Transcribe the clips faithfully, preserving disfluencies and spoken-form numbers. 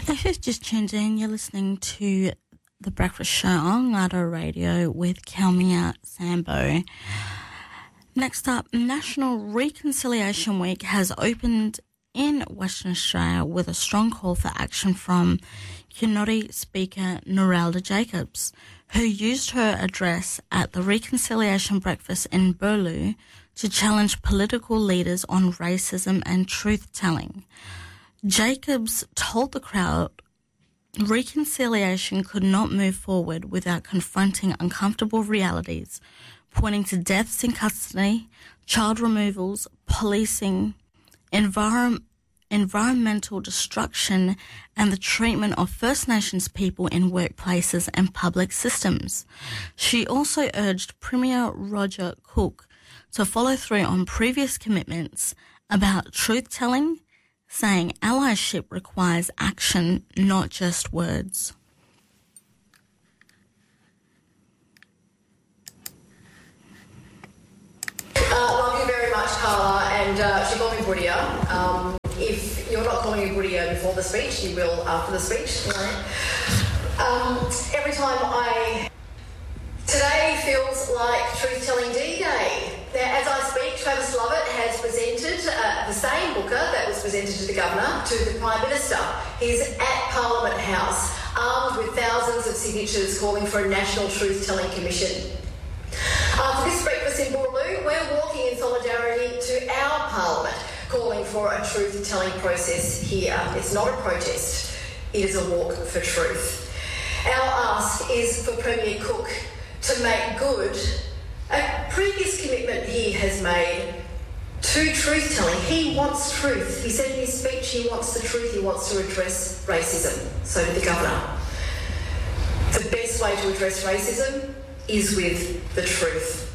If you've just tuned in, you're listening to The Breakfast Show on Ngaro Radio with Kelmia Sambo. Next up, National Reconciliation Week has opened in Western Australia with a strong call for action from Kinori Speaker Norelda Jacobs, who used her address at the Reconciliation Breakfast in Burlew to challenge political leaders on racism and truth-telling. Jacobs told the crowd reconciliation could not move forward without confronting uncomfortable realities, pointing to deaths in custody, child removals, policing, environment, environmental destruction, and the treatment of First Nations people in workplaces and public systems. She also urged Premier Roger Cook to follow through on previous commitments about truth-telling, saying allyship requires action, not just words. Uh, love you very much, Carla, and uh, she called me Budia. Um, if you're not calling me Budia before the speech, you will after the speech. Um, every time I... Today feels like Truth-Telling D-Day. Now, as I speak, Travis Lovett has presented uh, the same booker that was presented to the Governor, to the Prime Minister. He's at Parliament House, armed with thousands of signatures calling for a National Truth-Telling Commission. After this breakfast in Boorloo, we're walking in solidarity to our Parliament, calling for a truth-telling process here. It's not a protest, it is a walk for truth. Our ask is for Premier Cook to make good a previous commitment he has made to truth-telling. He wants truth. He said in his speech he wants the truth, he wants to address racism. So did the Governor. The best way to address racism is with the truth.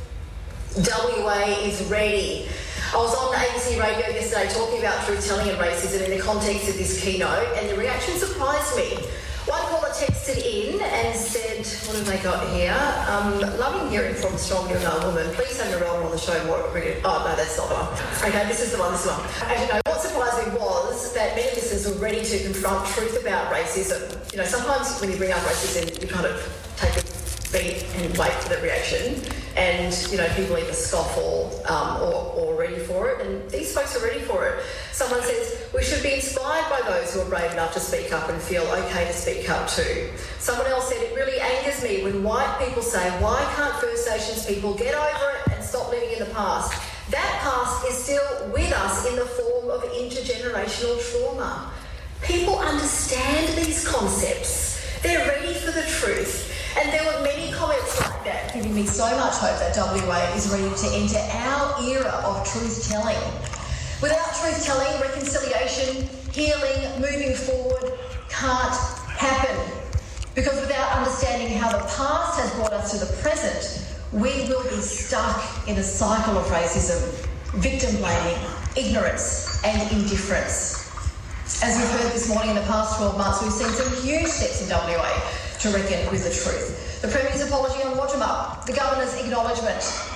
W A is ready. I was on A B C Radio yesterday talking about truth-telling and racism in the context of this keynote, and the reaction surprised me. One caller texted in and said, what have they got here? Um, loving hearing from strong young woman. Please have Norelda on the show more. Oh, no, that's not the one. Okay, this is the one, this one. As you know, what surprised me was that many listeners were ready to confront truth about racism. You know, sometimes when you bring up racism, you kind of take a beat and wait for the reaction. And, you know, people either scoff or, um, or, or ready for it. And these folks are ready for it. Someone says, we should be inspired by those who are brave enough to speak up and feel okay to speak up too. Someone else said, it really angers me when white people say, why can't First Nations people get over it and stop living in the past? That past is still with us in the form of intergenerational trauma. People understand these concepts. They're ready for the truth. And there were many comments like that, giving me so much hope that W A is ready to enter our era of truth-telling. Without truth-telling, reconciliation, healing, moving forward can't happen. Because without understanding how the past has brought us to the present, we will be stuck in a cycle of racism, victim blaming, ignorance and indifference. As we've heard this morning, in the past twelve months, we've seen some huge steps in W A to reckon with the truth. The Premier's apology on Wodjuma, the Governor's acknowledgement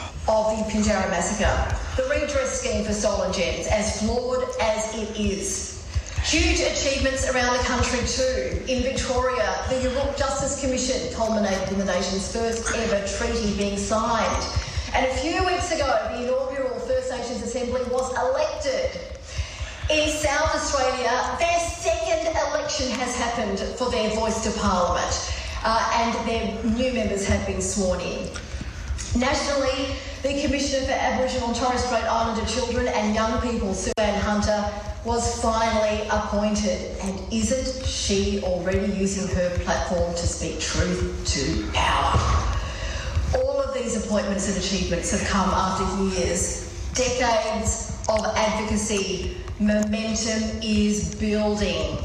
of the Pinjarra massacre, the redress scheme for stolen gems, as flawed as it is. Huge achievements around the country too. In Victoria, the Yurruk Justice Commission culminated in the nation's first ever treaty being signed. And a few weeks ago, the inaugural First Nations Assembly was elected. In South Australia, their second election has happened for their voice to Parliament, uh, and their new members have been sworn in. Nationally, the Commissioner for Aboriginal and Torres Strait Islander Children and Young People, Sue-Ann Hunter, was finally appointed. And isn't she already using her platform to speak truth to power? All of these appointments and achievements have come after years, decades of advocacy. Momentum is building.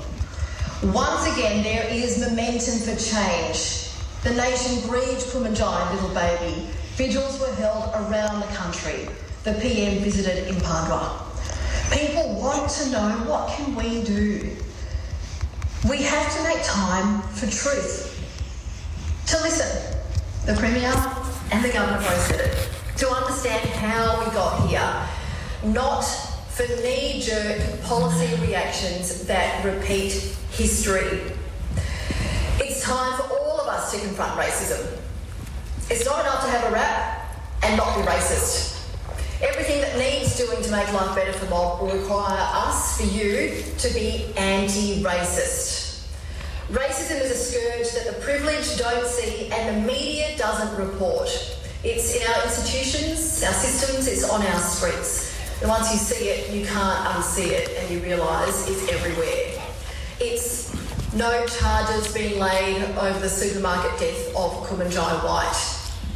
Once again, there is momentum for change. The nation grieved Kumanjai, little baby. Vigils were held around the country. The P M visited Impandwa. People want to know, what can we do? We have to make time for truth. To listen. The Premier and the Governor both said it. To understand how we got here. Not for knee-jerk policy reactions that repeat history. It's time for all of us to confront racism. It's not enough to have a rap and not be racist. Everything that needs doing to make life better for Mob will require us, for you, to be anti-racist. Racism is a scourge that the privileged don't see and the media doesn't report. It's in our institutions, our systems, it's on our streets. And once you see it, you can't unsee it and you realise it's everywhere. It's no charges being laid over the supermarket death of Kumanjai White.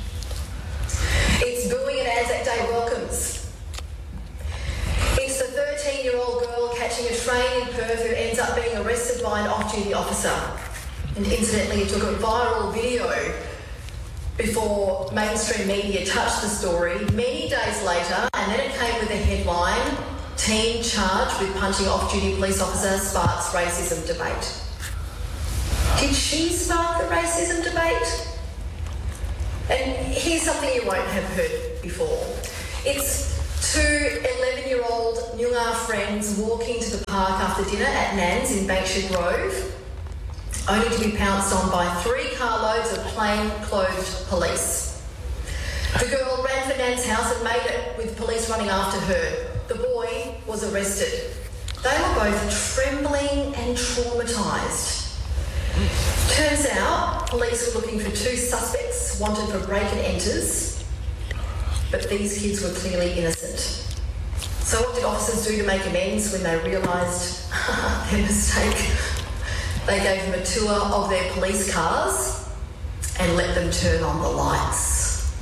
It's booing at Anzac Day welcomes. It's the thirteen-year-old girl catching a train in Perth who ends up being arrested by an off-duty officer. And incidentally, it took a viral video before mainstream media touched the story many days later, and then it came with a headline, "Teen charged with punching off-duty police officer sparks racism debate." Did she spark the racism debate? And here's something you won't have heard before. It's two eleven-year-old Noongar friends walking to the park after dinner at Nan's in Banksia Grove, only to be pounced on by three carloads of plain-clothed police. The girl ran for Nan's house and made it with police running after her. The boy was arrested. They were both trembling and traumatised. Turns out police were looking for two suspects wanted for break-and-enters, but these kids were clearly innocent. So what did officers do to make amends when they realised their mistake? They gave them a tour of their police cars and let them turn on the lights.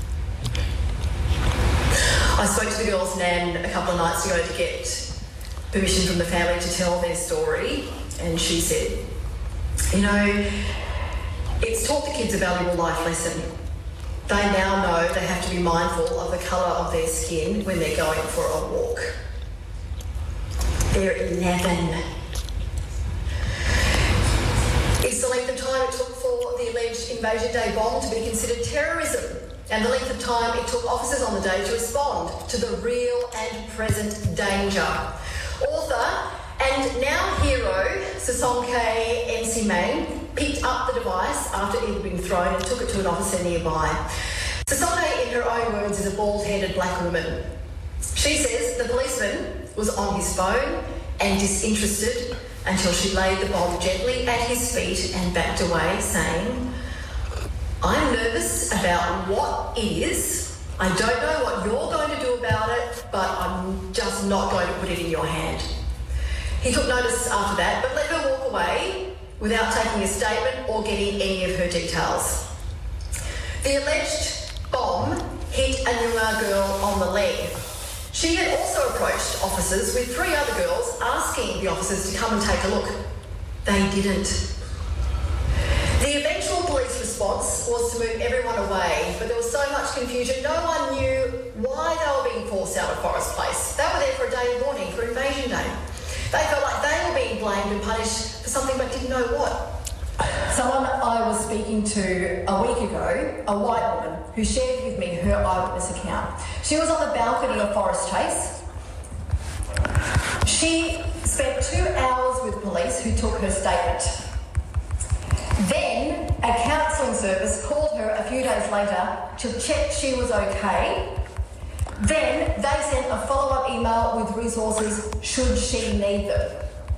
I spoke to the girls' nan a couple of nights ago to get permission from the family to tell their story, and she said, you know, it's taught the kids a valuable life lesson. They now know they have to be mindful of the colour of their skin when they're going for a walk. They're eleven. It's the length of time it took for the alleged Invasion Day bomb to be considered terrorism, and the length of time it took officers on the day to respond to the real and present danger. Author and now hero Sisonke Nsimang picked up the device after it had been thrown and took it to an officer nearby. Sisonke, in her own words, is a bald-headed black woman. She says the policeman was on his phone and disinterested until she laid the bomb gently at his feet and backed away, saying, "I'm nervous about what it is. I don't know what you're going to do about it, but I'm just not going to put it in your hand." He took notice after that, but let her walk away without taking a statement or getting any of her details. The alleged bomb hit a Noongar girl on the leg. She had also approached officers with three other girls asking the officers to come and take a look. They didn't. The eventual police response was to move everyone away, but there was so much confusion, no one knew why they were being forced out of Forest Place. They were there for a day of mourning, for Invasion Day. They felt like they were being blamed and punished for something but didn't know what. Someone I was speaking to a week ago, a white woman, who shared with me her eyewitness account. She was on the balcony of Forest Chase. She spent two hours with police who took her statement. Then a counselling service called her a few days later to check she was okay. Then they sent a follow-up email with resources should she need them.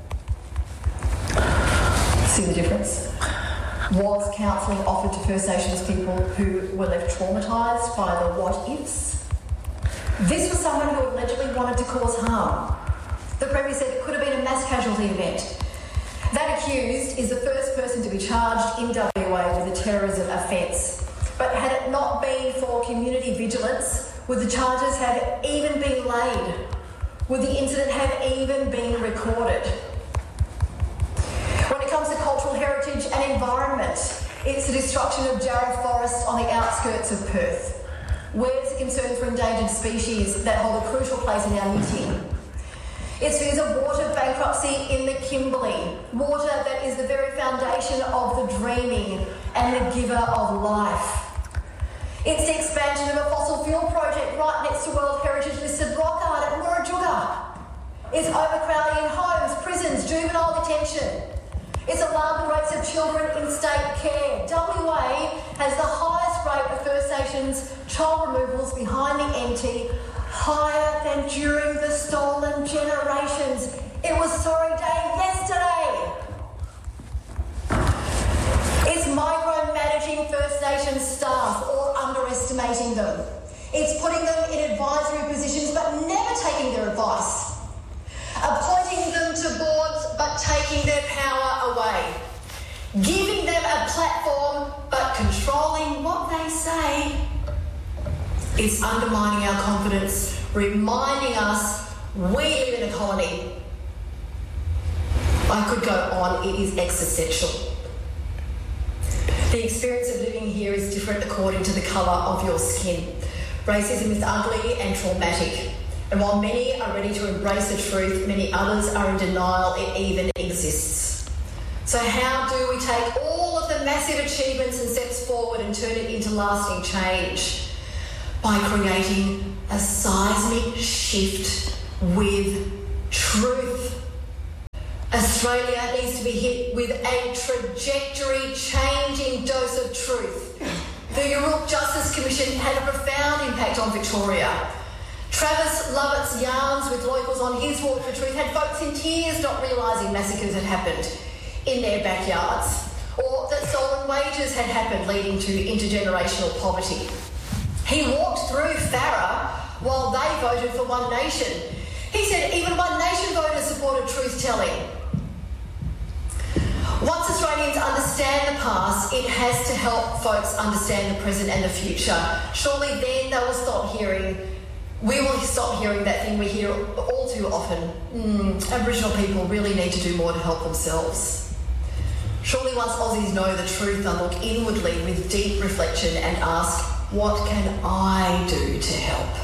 See the difference? Was counselling offered to First Nations people who were left traumatised by the what-ifs? This was someone who allegedly wanted to cause harm. The Premier said it could have been a mass casualty event. That accused is the first person to be charged in W A with a terrorism offence. But had it not been for community vigilance, would the charges have even been laid? Would the incident have even been recorded? When it comes to cultural heritage and environment, it's the destruction of Jarrah Forest on the outskirts of Perth. Where's the concern for endangered species that hold a crucial place in our knitting? It's fears of water bankruptcy in the Kimberley, water that is the very foundation of the dreaming and the giver of life. It's the expansion of a fossil fuel project right next to World Heritage listed rock art at Murrayjugga. It's overcrowding in homes, prisons, juvenile detention. It's alarming rates of children in state care. W A has the highest rate of First Nations child removals behind the M T, higher than during the stolen generations. It was Sorry Day yesterday. It's micromanaging First Nations staff or underestimating them. It's putting them in advisory positions but never taking their advice. Appointing them to boards but taking their power away. Giving them a platform but controlling what they say. It's undermining our confidence, reminding us we live in a colony. I could go on, it is existential. The experience of living here is different according to the colour of your skin. Racism is ugly and traumatic. And while many are ready to embrace the truth, many others are in denial it even exists. So how do we take all of the massive achievements and steps forward and turn it into lasting change? By creating a seismic shift with truth. Australia needs to be hit with a trajectory-changing dose of truth. The Yurruk Justice Commission had a profound impact on Victoria. Travis Lovett's yarns with locals on his walk for truth had folks in tears not realising massacres had happened in their backyards, or that stolen wages had happened leading to intergenerational poverty. He walked through Farah while they voted for One Nation. He said even One Nation voters supported truth-telling. Once Australians understand the past, it has to help folks understand the present and the future. Surely then they will stop hearing, we will stop hearing that thing we hear all too often. Mm, Aboriginal people really need to do more to help themselves. Surely once Aussies know the truth, they'll look inwardly with deep reflection and ask, what can I do to help?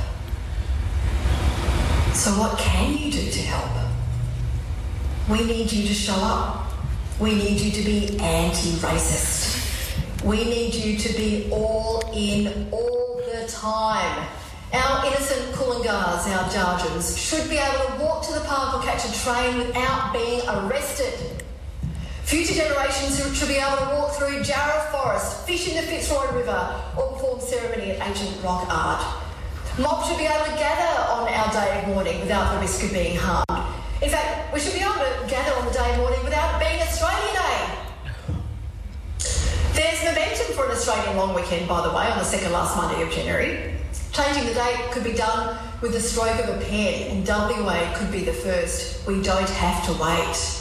So what can you do to help? We need you to show up. We need you to be anti-racist. We need you to be all in all the time. Our innocent Coolangars, our Jarjans, should be able to walk to the park or catch a train without being arrested. Future generations should be able to walk through Jarrah Forest, fish in the Fitzroy River, or perform ceremony at ancient rock art. Mobs should be able to gather on our day of mourning without the risk of being harmed. In fact, we should be able to gather on the day of mourning without it being Australia Day. There's momentum for an Australian long weekend, by the way, on the second last Monday of January. Changing the date could be done with the stroke of a pen, and W A could be the first. We don't have to wait.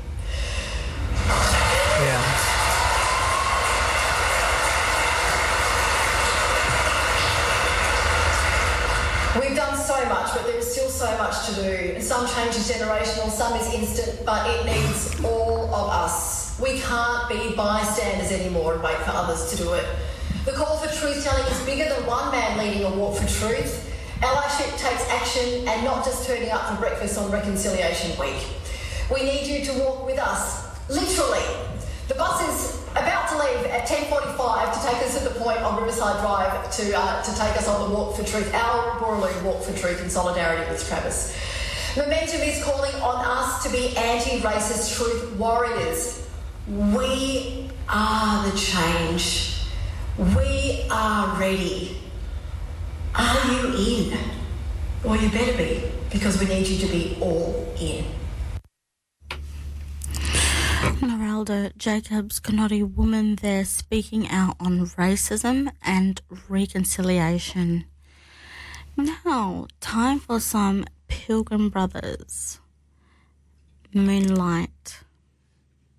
Yeah. We've done so much, but there is still so much to do. Some change is generational, some is instant, but it needs all of us. We can't be bystanders anymore and wait for others to do it. The call for truth-telling is bigger than one man leading a walk for truth. Allyship takes action and not just turning up for breakfast on Reconciliation Week. We need you to walk with us, literally. The bus is about to leave at ten forty-five to take us to the point on Riverside Drive to uh, to take us on the Walk for Truth, our Boorloo Walk for Truth in solidarity with Travis. Momentum is calling on us to be anti-racist truth warriors. We are the change. We are ready. Are you in? Well, you better be, because we need you to be all in. Narelda Jacobs, Kanoti woman there speaking out on racism and reconciliation. Now, time for some Pilgrim Brothers. Moonlight.